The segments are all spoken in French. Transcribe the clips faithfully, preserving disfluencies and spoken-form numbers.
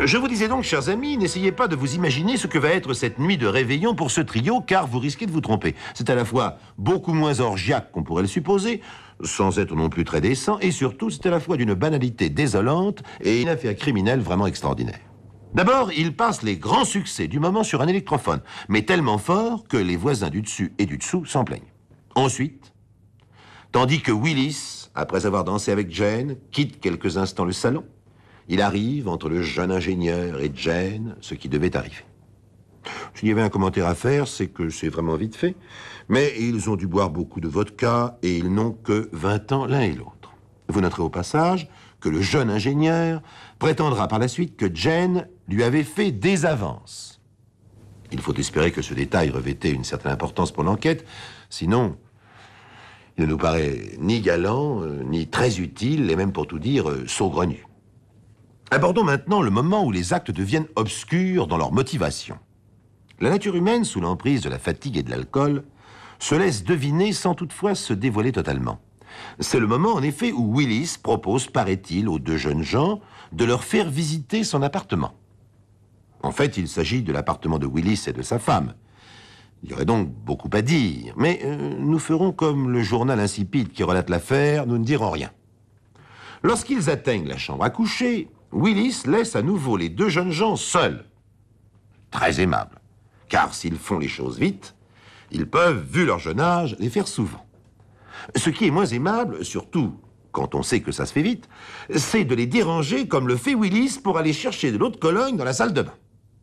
Je vous disais donc, chers amis, n'essayez pas de vous imaginer ce que va être cette nuit de réveillon pour ce trio, car vous risquez de vous tromper. C'est à la fois beaucoup moins orgiaque qu'on pourrait le supposer, sans être non plus très décent, et surtout, c'est à la fois d'une banalité désolante et une affaire criminelle vraiment extraordinaire. D'abord, il passe les grands succès du moment sur un électrophone, mais tellement fort que les voisins du dessus et du dessous s'en plaignent. Ensuite, tandis que Willis, après avoir dansé avec Jane, quitte quelques instants le salon, il arrive entre le jeune ingénieur et Jane, ce qui devait arriver. S'il y avait un commentaire à faire, c'est que c'est vraiment vite fait, mais ils ont dû boire beaucoup de vodka et ils n'ont que vingt ans l'un et l'autre. Vous noterez au passage que le jeune ingénieur prétendra par la suite que Jane lui avait fait des avances. Il faut espérer que ce détail revêtait une certaine importance pour l'enquête, sinon il ne nous paraît ni galant, euh, ni très utile, et même pour tout dire, euh, saugrenu. Abordons maintenant le moment où les actes deviennent obscurs dans leur motivation. La nature humaine, sous l'emprise de la fatigue et de l'alcool, se laisse deviner sans toutefois se dévoiler totalement. C'est le moment, en effet, où Willis propose, paraît-il, aux deux jeunes gens de leur faire visiter son appartement. En fait, il s'agit de l'appartement de Willis et de sa femme. Il y aurait donc beaucoup à dire, mais euh, nous ferons comme le journal insipide qui relate l'affaire, nous ne dirons rien. Lorsqu'ils atteignent la chambre à coucher, Willis laisse à nouveau les deux jeunes gens seuls. Très aimable, car s'ils font les choses vite, ils peuvent, vu leur jeune âge, les faire souvent. Ce qui est moins aimable, surtout quand on sait que ça se fait vite, c'est de les déranger comme le fait Willis pour aller chercher de l'eau de Cologne dans la salle de bain.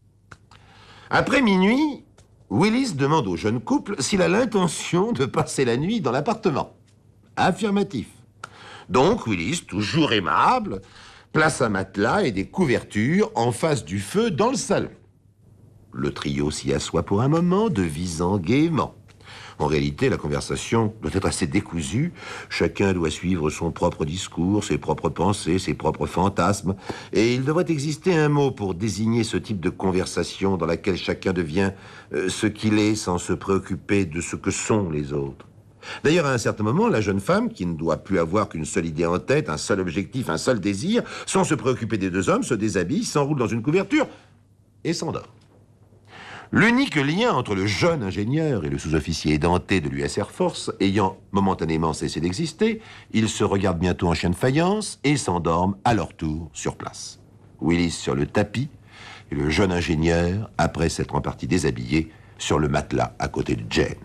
Après minuit, Willis demande au jeune couple s'il a l'intention de passer la nuit dans l'appartement. Affirmatif. Donc Willis, toujours aimable, place un matelas et des couvertures en face du feu dans le salon. Le trio s'y assoit pour un moment, devisant gaiement. En réalité, la conversation doit être assez décousue. Chacun doit suivre son propre discours, ses propres pensées, ses propres fantasmes. Et il devrait exister un mot pour désigner ce type de conversation dans laquelle chacun devient euh, ce qu'il est sans se préoccuper de ce que sont les autres. D'ailleurs, à un certain moment, la jeune femme, qui ne doit plus avoir qu'une seule idée en tête, un seul objectif, un seul désir, sans se préoccuper des deux hommes, se déshabille, s'enroule dans une couverture et s'endort. L'unique lien entre le jeune ingénieur et le sous-officier édenté de l'U S Air Force ayant momentanément cessé d'exister, ils se regardent bientôt en chien de faïence et s'endorment à leur tour sur place. Willis sur le tapis et le jeune ingénieur, après s'être en partie déshabillé, sur le matelas à côté de Jane.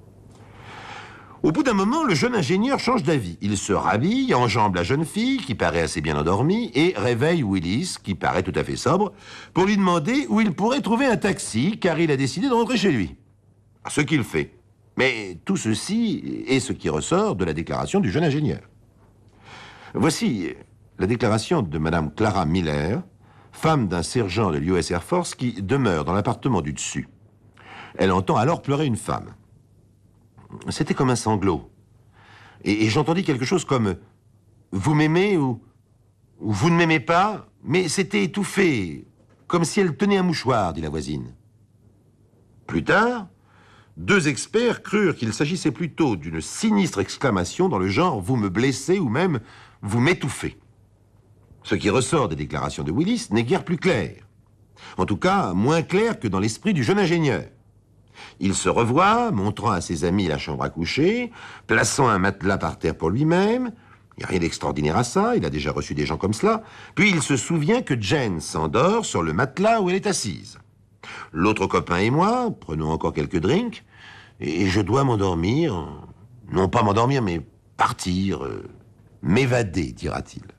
Au bout d'un moment, le jeune ingénieur change d'avis. Il se rhabille, enjambe la jeune fille, qui paraît assez bien endormie, et réveille Willis, qui paraît tout à fait sobre, pour lui demander où il pourrait trouver un taxi, car il a décidé de rentrer chez lui. Ce qu'il fait. Mais tout ceci est ce qui ressort de la déclaration du jeune ingénieur. Voici la déclaration de Madame Clara Miller, femme d'un sergent de l'U S Air Force qui demeure dans l'appartement du dessus. Elle entend alors pleurer une femme. C'était comme un sanglot. Et, et j'entendis quelque chose comme « Vous m'aimez » ou, ou « Vous ne m'aimez pas », mais c'était étouffé, comme si elle tenait un mouchoir, dit la voisine. Plus tard, deux experts crurent qu'il s'agissait plutôt d'une sinistre exclamation dans le genre « Vous me blessez » ou même « Vous m'étouffez ». Ce qui ressort des déclarations de Willis n'est guère plus clair. En tout cas, moins clair que dans l'esprit du jeune ingénieur. Il se revoit, montrant à ses amis la chambre à coucher, plaçant un matelas par terre pour lui-même. Il n'y a rien d'extraordinaire à ça, il a déjà reçu des gens comme cela. Puis il se souvient que Jane s'endort sur le matelas où elle est assise. L'autre copain et moi, prenons encore quelques drinks, et je dois m'endormir, non pas m'endormir, mais partir, euh, m'évader, dira-t-il.